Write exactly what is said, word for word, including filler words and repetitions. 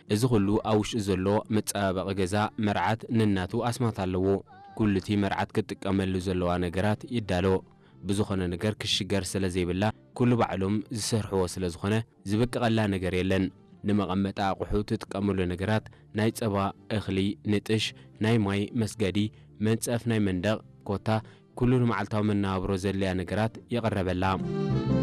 እዚ ኩሉ ኣውሽ ዘሎ መጻባበቂ ገዛ መርዓት ንናቱ ኣስማት ኣለዎ ኩልቲ መርዓት ክትጥቀመሉ ዘለዋ ነገራት ይዳሎ ብዙኾነ ነገር ክሽገር ስለ ዘይብላ ኩሉ ባዕሎም ዝሰርሕዎ ስለ ዝኾነ ዝበቀቀላ ነገር የለን ንመቐመጣ ኣቑሑ ትጥቀመሉ ነገራት ናይ ጸባ እኽሊ ንጥሽ ናይ ማይ መስገዲ መንጸፍ ናይ መንደቕ ኮታ ኩሉ ንመዓልታዊ መነባብሮ ዘልያ ነገራት የቀረበላ